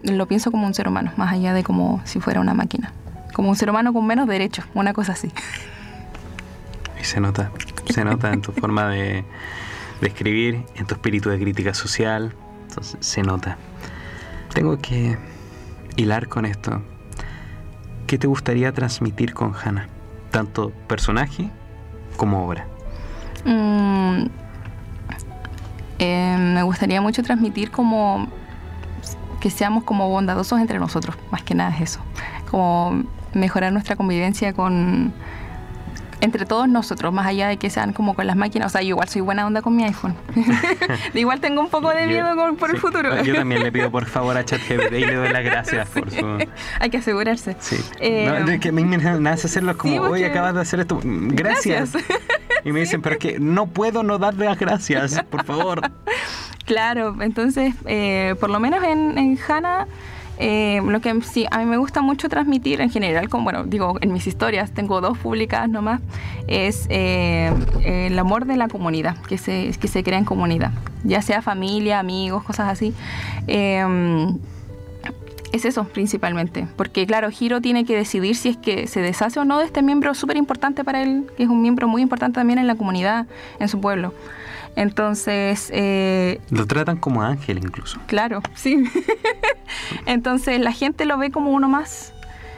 lo pienso como un ser humano, más allá de como si fuera una máquina. Como un ser humano con menos derechos, una cosa así. Y se nota en tu forma de escribir, en tu espíritu de crítica social. Entonces, se nota. Tengo que hilar con esto. ¿Qué te gustaría transmitir con Hannah? Tanto personaje como obra. Me gustaría mucho transmitir como que seamos como bondadosos entre nosotros, más que nada es eso. Como mejorar nuestra convivencia entre todos nosotros, más allá de que sean como con las máquinas. O sea, yo igual soy buena onda con mi iPhone. Igual tengo un poco de miedo por el futuro. Yo también le pido por favor a ChatGPT y le doy las gracias por su... Hay que asegurarse. Sí. Es que me nace hacerlo como, sí, hoy acabas de hacer esto. Gracias. Y me dicen, pero es que no puedo no darle las gracias, por favor. Claro, entonces, por lo menos en Hannah... lo que sí, a mí me gusta mucho transmitir en general, en mis historias, tengo 2 publicadas nomás, es el amor de la comunidad, que se crea en comunidad, ya sea familia, amigos, cosas así. Es eso principalmente, porque claro, Hiro tiene que decidir si es que se deshace o no de este miembro súper importante para él, que es un miembro muy importante también en la comunidad, en su pueblo. Entonces... lo tratan como ángel incluso. Claro, sí. Entonces la gente lo ve como uno más.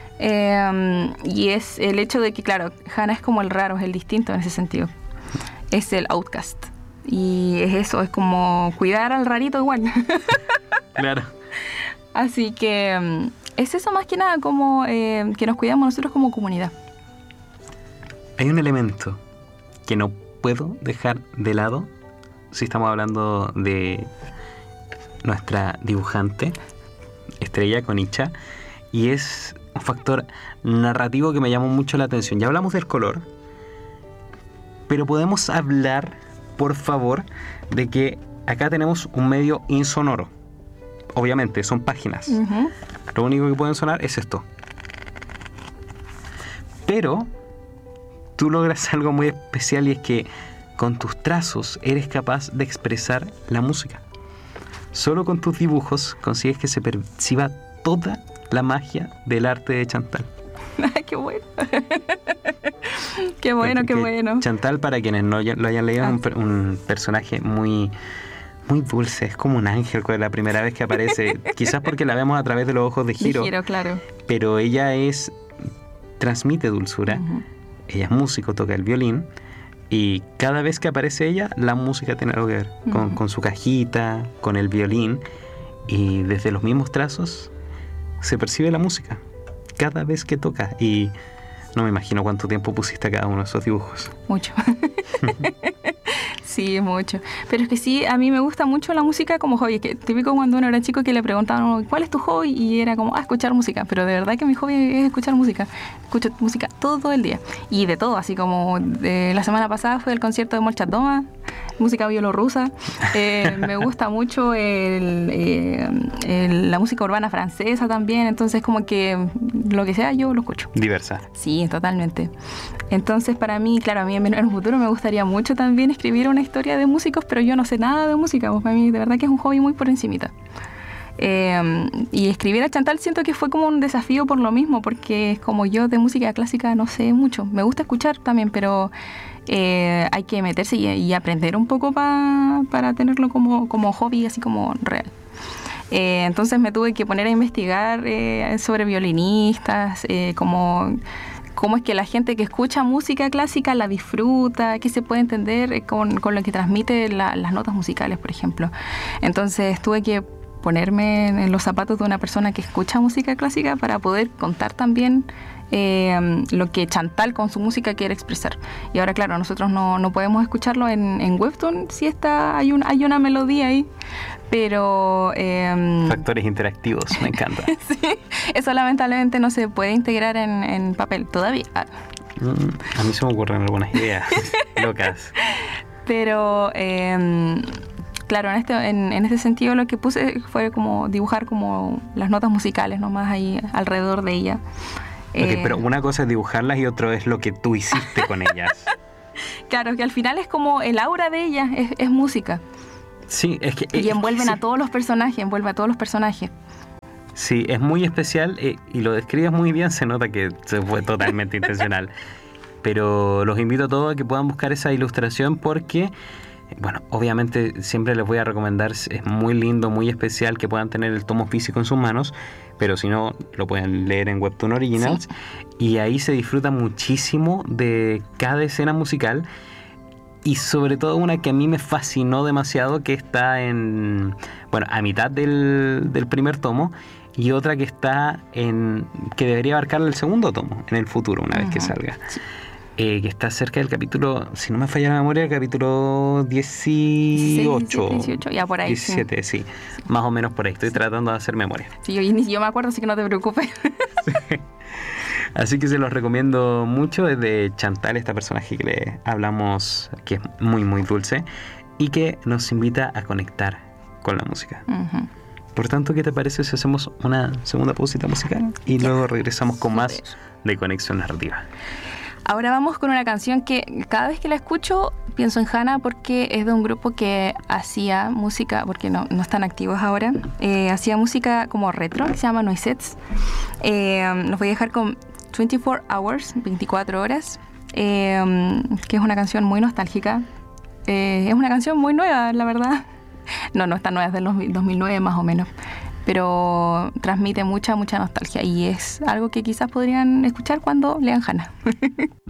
Y es el hecho de que, claro, Hannah es como el raro, es el distinto en ese sentido. Es el outcast. Y es eso, es como cuidar al rarito igual. Claro. Así que es eso más que nada, como que nos cuidamos nosotros como comunidad. Hay un elemento que no puedo dejar de lado si estamos hablando de nuestra dibujante estrella Konicha, y es un factor narrativo que me llamó mucho la atención. Ya hablamos del color, pero podemos hablar, por favor, de que acá tenemos un medio insonoro. Obviamente son páginas. Uh-huh. Lo único que pueden sonar es esto. Pero tú logras algo muy especial, y es que con tus trazos eres capaz de expresar la música. Solo con tus dibujos consigues que se perciba toda la magia del arte de Chantal. ¡Qué bueno! ¡Qué bueno, qué bueno! Chantal, para quienes no lo hayan leído, es un personaje muy, muy dulce. Es como un ángel la primera vez que aparece. Quizás porque la vemos a través de los ojos de Hiro. Claro. Pero ella transmite dulzura. Uh-huh. Ella es músico, toca el violín. Y cada vez que aparece ella, la música tiene algo que ver con su cajita, con el violín. Y desde los mismos trazos se percibe la música cada vez que toca. Y no me imagino cuánto tiempo pusiste a cada uno de esos dibujos. Mucho. Sí, mucho. Pero es que sí, a mí me gusta mucho la música como hobby. Es que típico cuando uno era chico que le preguntaban, ¿cuál es tu hobby? Y era como, escuchar música. Pero de verdad que mi hobby es escuchar música. Escucho música todo el día. Y de todo, así como la semana pasada fue el concierto de Molchat Doma, música bielorrusa. Me gusta mucho la música urbana francesa también. Entonces como que lo que sea yo lo escucho. Diversa. Sí, totalmente. Entonces para mí, claro, a mí en el futuro me gustaría mucho también escribir una historia de músicos, pero yo no sé nada de música. Pues para mí de verdad que es un hobby muy por encimita. Y escribir a Chantal siento que fue como un desafío por lo mismo, porque como yo de música clásica no sé mucho. Me gusta escuchar también, pero hay que meterse y aprender un poco para tenerlo como hobby, así como real. Entonces me tuve que poner a investigar sobre violinistas, cómo es que la gente que escucha música clásica la disfruta, qué se puede entender con lo que transmite las notas musicales, por ejemplo. Entonces tuve que ponerme en los zapatos de una persona que escucha música clásica para poder contar también lo que Chantal con su música quiere expresar. Y ahora, claro, nosotros no podemos escucharlo en Webtoon, sí hay una melodía ahí, pero... factores interactivos, me encanta. Sí, eso lamentablemente no se puede integrar en papel todavía. A mí se me ocurren algunas ideas locas. Pero... claro, en este sentido lo que puse fue como dibujar como las notas musicales nomás ahí alrededor de ella. Okay, pero una cosa es dibujarlas y otro es lo que tú hiciste con ellas. Claro, que al final es como el aura de ellas, es música. Sí, es que... Y envuelven a todos los personajes, envuelve a todos los personajes. Sí, es muy especial y lo describes muy bien, se nota que se fue totalmente intencional. Pero los invito a todos a que puedan buscar esa ilustración porque, bueno, obviamente siempre les voy a recomendar, es muy lindo, muy especial que puedan tener el tomo físico en sus manos, pero si no, lo pueden leer en Webtoon Originals, sí. Y ahí se disfruta muchísimo de cada escena musical y sobre todo una que a mí me fascinó demasiado, que está a mitad del primer tomo, y otra que está que debería abarcar el segundo tomo en el futuro, una vez que salga. Sí. Que está cerca del capítulo, si no me falla la memoria, el capítulo 18. 18, ya por ahí. 17, sí. Más o menos por ahí. Estoy tratando de hacer memoria. Sí, yo me acuerdo, así que no te preocupes. Sí. Así que se los recomiendo mucho. Es de Chantal, esta personaje que le hablamos, que es muy, muy dulce y que nos invita a conectar con la música. Uh-huh. Por tanto, ¿qué te parece si hacemos una segunda pausita musical y luego regresamos con más de Conexión Narrativa? Ahora vamos con una canción que cada vez que la escucho pienso en Hana porque es de un grupo que hacía música, porque no están activos ahora, hacía música como retro, que se llama Noisettes. Los voy a dejar con 24 Hours, 24 horas, que es una canción muy nostálgica. Es una canción muy nueva, la verdad. No está nueva, es del 2009 más o menos. Pero transmite mucha nostalgia y es algo que quizás podrían escuchar cuando lean Hana.